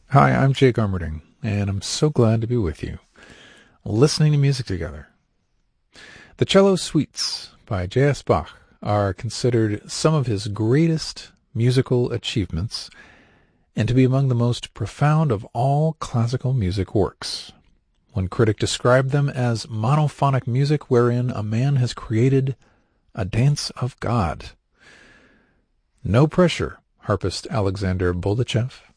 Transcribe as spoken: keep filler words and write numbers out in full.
Hi, I'm Jake Armerding, and I'm so glad to be with you, listening to music together. The Cello Suites by J S. Bach are considered some of his greatest musical achievements and to be among the most profound of all classical music works. One critic described them as monophonic music wherein a man has created a dance of God. No pressure, harpist Alexander Boldachev